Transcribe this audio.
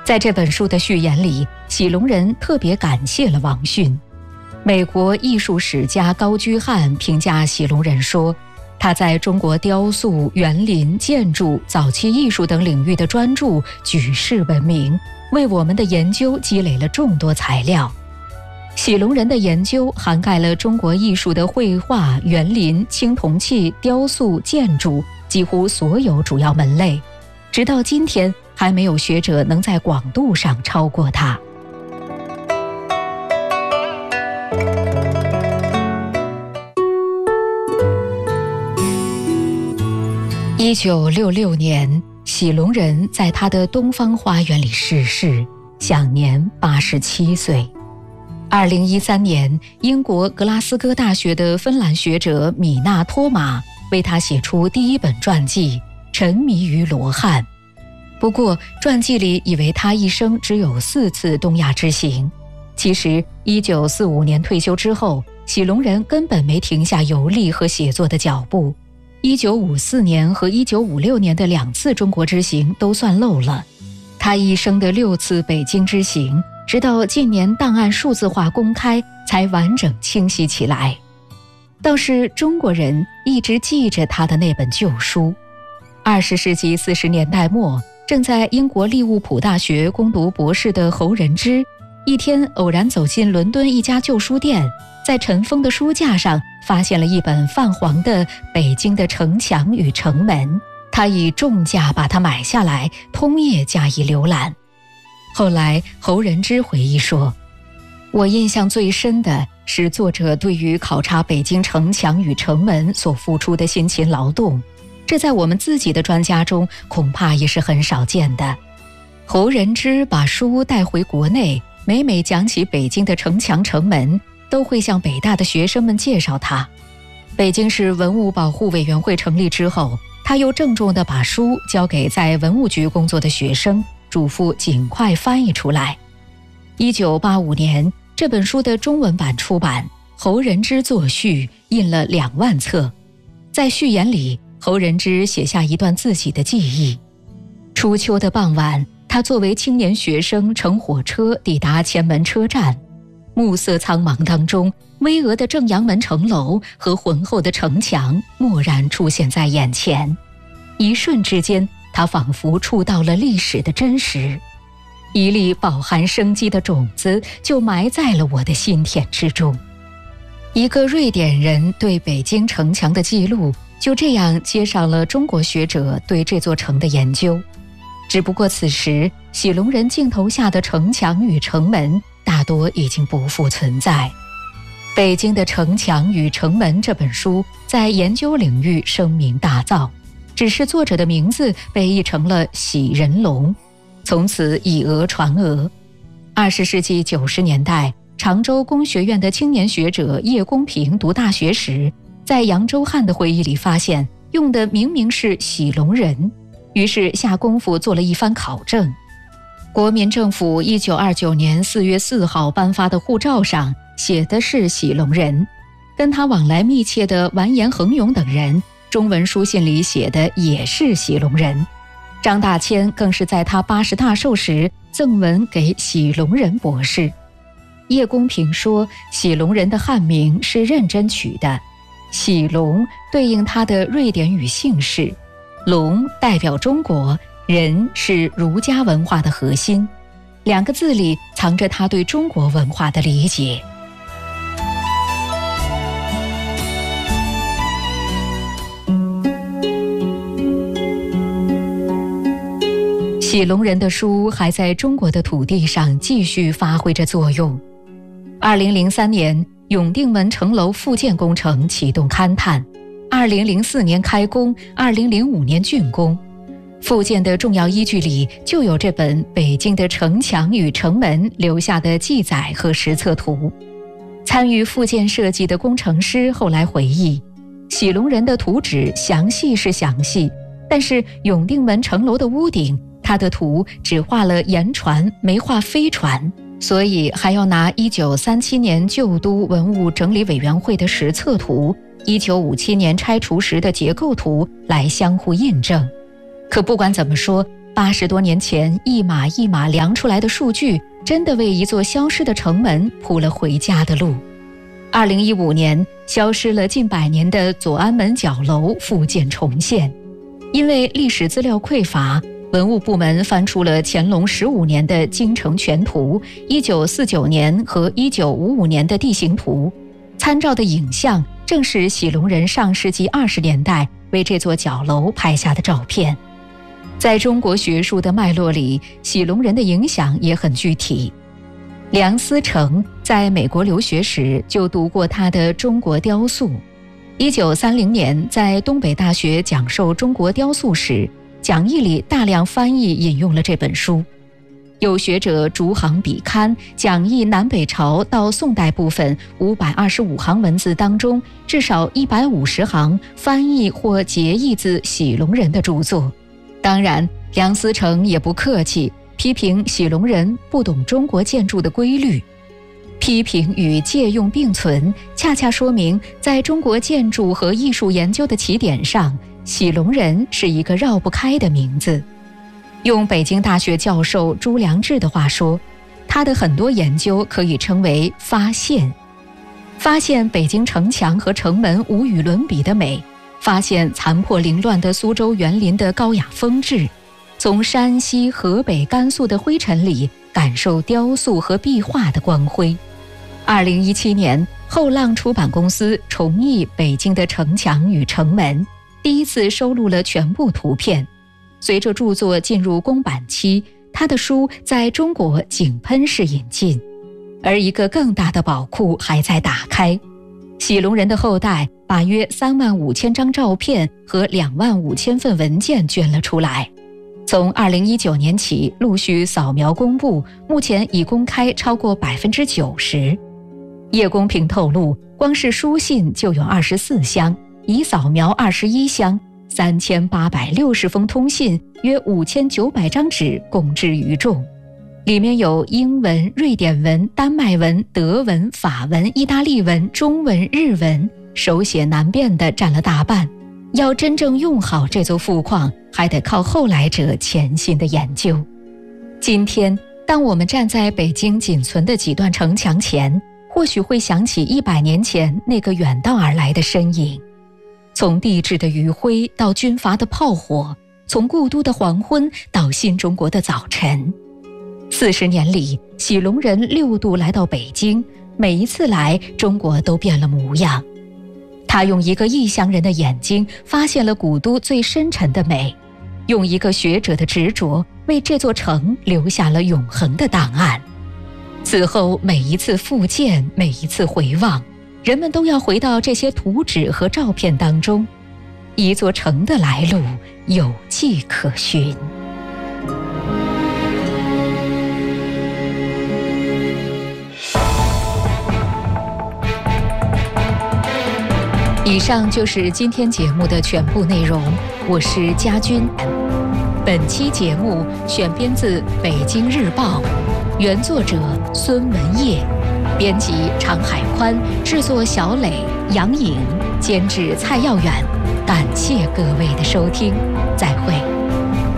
在这本书的序言里，喜隆人特别感谢了王逊。美国艺术史家高居翰评价喜隆人说，他在中国雕塑、园林、建筑、早期艺术等领域的专著举世闻名，为我们的研究积累了众多材料。喜隆人的研究涵盖了中国艺术的绘画、园林、青铜器、雕塑、建筑几乎所有主要门类，直到今天还没有学者能在广度上超过他。1966年，喜隆人在他的东方花园里逝世，享年87岁。2013年，英国格拉斯哥大学的芬兰学者米纳托马为他写出第一本传记《沉迷于罗汉》。不过，传记里以为他一生只有4次东亚之行。其实，1945年退休之后，喜隆人根本没停下游历和写作的脚步。1954年和1956年的2次中国之行都算漏了。他一生的6次北京之行，直到近年档案数字化公开，才完整清晰起来。倒是中国人一直记着他的那本旧书。20世纪40年代末，正在英国利物浦大学攻读博士的侯仁之，一天偶然走进伦敦一家旧书店，在尘封的书架上发现了一本泛黄的《北京的城墙与城门》，他以重价把它买下来，通夜加以浏览。后来侯仁之回忆说，我印象最深的是作者对于考察北京城墙与城门所付出的辛勤劳动，这在我们自己的专家中恐怕也是很少见的。侯仁之把书带回国内，每每讲起北京的城墙城门，都会向北大的学生们介绍它。北京市文物保护委员会成立之后，他又郑重地把书交给在文物局工作的学生，嘱咐尽快翻译出来。1985年，这本书的中文版出版，侯仁之作序，印了2万册。在序言里，侯仁之写下一段自己的记忆。初秋的傍晚，他作为青年学生乘火车抵达前门车站，暮色苍茫当中，巍峨的正阳门城楼和浑厚的城墙蓦然出现在眼前。一瞬之间，他仿佛触到了历史的真实，一粒饱含生机的种子就埋在了我的心田之中。一个瑞典人对北京城墙的记录，就这样接上了中国学者对这座城的研究。只不过此时，喜隆人镜头下的城墙与城门大多已经不复存在。北京的城墙与城门这本书在研究领域声名大噪，只是作者的名字被译成了喜仁龙，从此以讹传讹。20世纪90年代，常州工学院的青年学者叶公平读大学时，在杨周汉的回忆里发现，用的明明是喜隆人，于是下功夫做了一番考证。国民政府1929年4月4号颁发的护照上写的是喜隆人，跟他往来密切的完颜恒勇等人，中文书信里写的也是喜隆人。张大千更是在他80大寿时赠文给喜隆人博士。叶公平说，喜隆人的汉名是认真取的，喜隆对应他的瑞典语姓氏，龙代表中国，人是儒家文化的核心，2个字里藏着他对中国文化的理解。喜隆人的书还在中国的土地上继续发挥着作用。2003年，永定门城楼复建工程启动勘探，2004年开工，2005年竣工。复建的重要依据里就有这本《北京的城墙与城门》留下的记载和实测图。参与复建设计的工程师后来回忆，喜隆人的图纸详细是详细，但是永定门城楼的屋顶，他的图只画了盐船，没画飞船，所以还要拿1937年旧都文物整理委员会的实测图、1957年拆除时的结构图来相互印证。可不管怎么说， 80多年前一码一码量出来的数据，真的为一座消失的城门铺了回家的路。2015年，消失了近100年的左安门角楼复建重现。因为历史资料匮乏，文物部门翻出了乾隆15年的京城全图、1949年和1955年的地形图，参照的影像正是喜隆人上世纪20年代为这座角楼拍下的照片。在中国学术的脉络里，喜隆人的影响也很具体。梁思成在美国留学时就读过他的《中国雕塑》。1930年在东北大学讲授中国雕塑时，讲义里大量翻译引用了这本书。有学者逐行比勘，讲义南北朝到宋代部分525行文字当中，至少150行翻译或节译自喜隆人的著作。当然，梁思成也不客气，批评喜隆人不懂中国建筑的规律。批评与借用并存，恰恰说明在中国建筑和艺术研究的起点上，喜隆人是一个绕不开的名字。用北京大学教授朱良志的话说，他的很多研究可以称为发现。发现北京城墙和城门无与伦比的美，发现残破凌乱的苏州园林的高雅风致，从山西、河北、甘肃的灰尘里感受雕塑和壁画的光辉。2017年，后浪出版公司重译北京的城墙与城门，第一次收录了全部图片。随着著作进入公版期，他的书在中国井喷式引进，而一个更大的宝库还在打开。喜隆人的后代把约35000张照片和25000份文件捐了出来。从2019年起陆续扫描公布，目前已公开超过90%。叶公平透露，光是书信就有24箱，已扫描21箱，3860封通信，约5900张纸公之于众。里面有英文、瑞典文、丹麦文、德文、法文、意大利文、中文、日文，手写难辨的占了大半。要真正用好这座富矿，还得靠后来者潜心的研究。今天，当我们站在北京仅存的几段城墙前，或许会想起100年前那个远道而来的身影。从帝制的余晖到军阀的炮火，从故都的黄昏到新中国的早晨。40年里，喜隆人6度来到北京，每一次来，中国都变了模样。他用一个异乡人的眼睛发现了古都最深沉的美，用一个学者的执着为这座城留下了永恒的档案。此后每一次复建，每一次回望，人们都要回到这些图纸和照片当中，一座城的来路有迹可循。以上就是今天节目的全部内容，我是佳君。本期节目选编自《北京日报》，原作者孙文业，编辑常海宽，制作小磊、杨颖，监制蔡耀远。感谢各位的收听，再会。